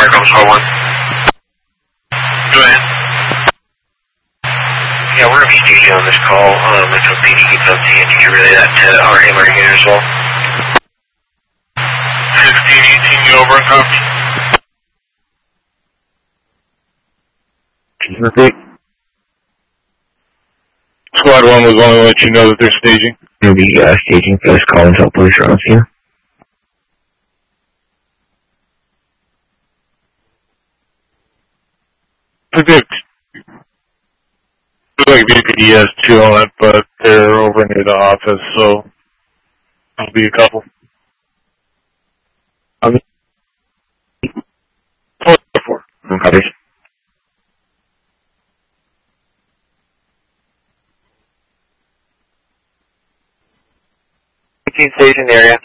comes call 1. Go ahead. Yeah, we're going to be staging on this call. Until PD gets up to you, you can relay that to our AMR unit as well. 1518, you over and copy. Can you repeat? Squad 1 was only to let you know that they're staging. We'll be staging for this call until police are on scene. Predict. Looks like VPD has 2 on it, but they're over near the office, so there'll be a couple. Okay. 4. Copies. Stage in the area.